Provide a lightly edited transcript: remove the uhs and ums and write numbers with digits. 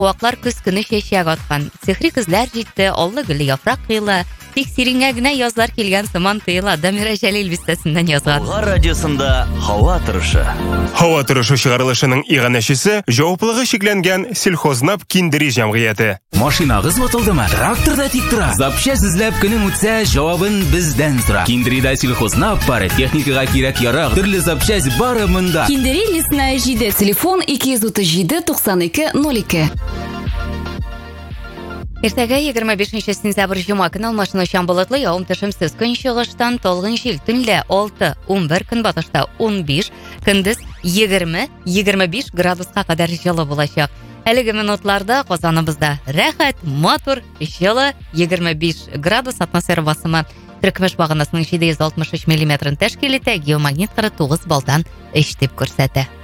Куаклар көз көне чәчәк аткан. Сихри кызлар җитте, аллы гөлле яфрак кыйла. Тик сириңә генә язлар килгән сыман тыйла. Дамира Җәлил бистәсеннән язган. Алга радиосында һава торышы. Һава торышы чыгарылышының иганәчесе җаваплылыгы шикләнгән Сельхознап киндери җәмгыяте. Машинагыз ватылдымы? Тракторда тик тора. Запчасть эзләп көнең үтсә, җавабын бездән тора. Киндерида Сельхознап бары, техникага кирәк ярак, төрле запчасть бары монда. Киндери лесная 7, телефон 237 92 02. Иртәгә 25 сентябрь җума көн алмашынучан болытлы явым-төшемсез көн чыгыштан талгын җил төнлә 6-11 көнбатышта 15, көндез 20-25 градуска кадәр җылы булачак. Әлеге минутларда Казаныбызда рәхәт, матур, җылы 25 градус атмосфера басымы Төркмеш баганасының 763 мм тәшкил итә, геомагнит 49 балдан 3 дип күрсәтә.